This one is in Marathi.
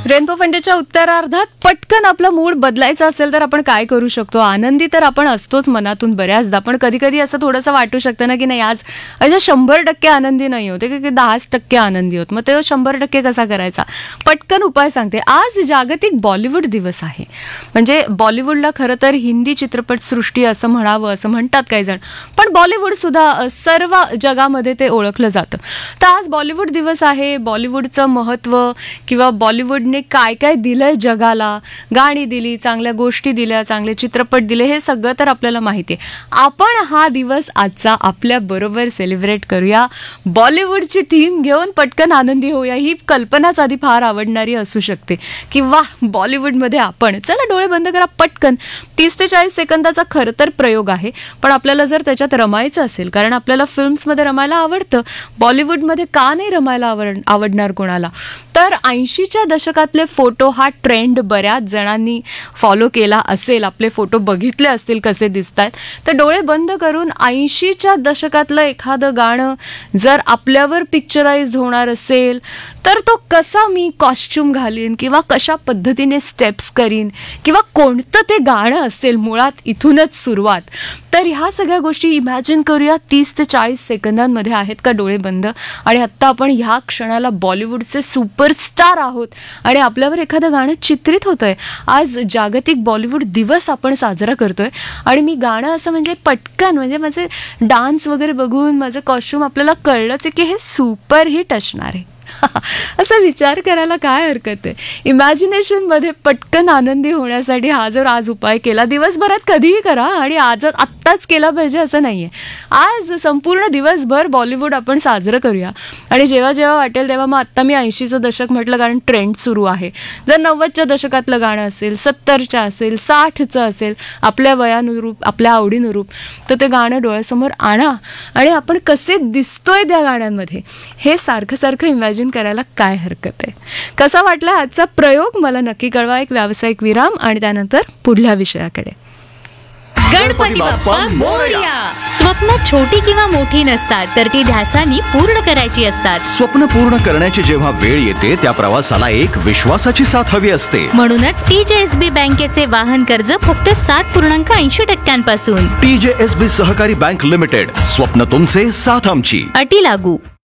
रेनबो फंडेच्या उत्तरार्धात पटकन आपला मूड बदलायचा असेल तर आपण काय करू शकतो. आनंदी तर आपण असतोच मनातून बऱ्याचदा, पण कधी कधी असं थोडंसं वाटू शकतं ना की नाही आज 100% आनंदी नाही होते की 10% आनंदी होत. मग ते 100% कसा करायचा, पटकन उपाय सांगते. आज जागतिक बॉलिवूड दिवस आहे. म्हणजे बॉलिवूडला खरं तर हिंदी चित्रपटसृष्टी असं म्हणावं असं म्हणतात काही जण, पण बॉलिवूड सुद्धा सर्व जगामध्ये ते ओळखलं जातं. तर आज बॉलिवूड दिवस आहे. बॉलिवूडचं महत्त्व किंवा बॉलिवूडने काय काय दिलंय जगाला, गाणी दिली, चांगल्या गोष्टी दिल्या, चांगले चित्रपट दिले, हे सगळं तर आपल्याला माहिती आहे. आपण हा दिवस आजचा आपल्या बरोबर सेलिब्रेट करूया. बॉलिवूडची थीम घेऊन पटकन आनंदी होऊया. ही कल्पनाच आधी फार आवडणारी असू शकते किंवा बॉलिवूडमध्ये आपण चला डोळे बंद करा, पटकन 30 ते 40 सेकंदाचा खरं तर प्रयोग आहे, पण आपल्याला जर त्याच्यात रमायचं असेल, कारण आपल्याला फिल्म्समध्ये रमायला आवडतं, बॉलिवूडमध्ये का नाही रमायला आवडणार कोणाला. तर 80च्या दशकातले फोटो हा ट्रेंड बऱ्याच जणांनी फॉलो केला असेल, आपले फोटो बघितले असतील कसे दिसतात. तर डोळे बंद करून 80च्या दशकातलं एखादं गाणं जर आपल्यावर पिक्चराइज होणार असेल तर तो कसा मी कॉस्ट्यूम घालीन किंवा कशा पद्धतीने स्टेप्स करीन किंवा कोणतं ते गाणं असेल, मुळात इथूनच सुरुवात. तर ह्या सगळ्या गोष्टी इमॅजिन करूया. 30 ते 40 सेकंदांमध्ये आहेत का डोळे बंद. आणि आत्ता आपण ह्या क्षणाला बॉलिवूडचे सुपरस्टार आहोत आणि आपल्यावर एखादं गाणं चित्रित होतंय. आज जागतिक बॉलिवूड दिवस आपण साजरा करतोय आणि मी गाणं असं म्हणजे पटकन, म्हणजे माझे डान्स वगैरे बघून माझं कॉस्ट्यूम आपल्याला कळलंच आहे की हे सुपरहिट असणार आहे. असा विचार करायला काय हरकत आहे. इमॅजिनेशनमध्ये पटकन आनंदी होण्यासाठी हा जर आज उपाय केला, दिवसभरात कधीही करा आणि आत्ताच केला पाहिजे असं नाही आहे. आज संपूर्ण दिवसभर बॉलिवूड आपण साजरं करूया आणि जेव्हा जेव्हा वाटेल तेव्हा, मग आत्ता मी 80चं दशक म्हटलं कारण ट्रेंड सुरू आहे, जर 90च्या दशकातलं गाणं असेल, 70च्या असेल, 60चं असेल, आपल्या वयानुरूप आपल्या आवडीनुरूप, तर ते गाणं डोळ्यासमोर आणा आणि आपण कसे दिसतोय त्या गाण्यांमध्ये हे सारखं सारखं इमॅजिन करायला काय हरकत आहे. कसा वाटला आजचा प्रयोग मला नक्की कळवा. एक व्यावसायिक विराम आणि त्यानंतर पुढल्या विषयाकडे. गणपती बाप्पा मोरया. स्वप्न छोटी किंवा मोठी नसतात, तर ती ध्यासानी पूर्ण करायची असतात. स्वप्न पूर्ण करण्याची जेव्हा वेळ येते त्या प्रवासाला एक विश्वासाची साथ हवी असते. म्हणूनच TJSB बँकेचे वाहन कर्ज फक्त 7.80% पासून. TJSB सहकारी बँक लिमिटेड, स्वप्न तुमचे, साथ आमची. अटी लागू.